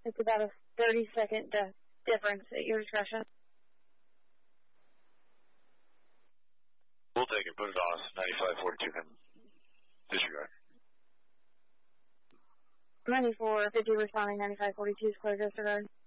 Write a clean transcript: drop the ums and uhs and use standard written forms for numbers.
It's about a 30-second difference at your discretion. We'll take it. Put it on us. 9542. Disregard. 9450 responding. 9542 is clear. Disregard.